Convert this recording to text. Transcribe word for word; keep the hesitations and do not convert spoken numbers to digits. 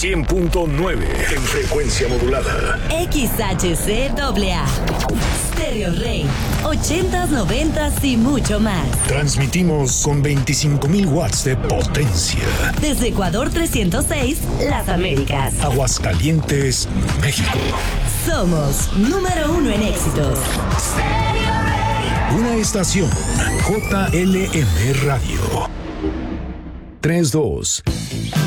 cien punto nueve en frecuencia modulada. X H C A A. Stereo Rey. ochentas, noventas y mucho más. Transmitimos con veinticinco mil watts de potencia. Desde Ecuador trescientos seis, Las Américas. Aguascalientes, México. Somos número uno en éxitos. Una estación J L M Radio. tres dos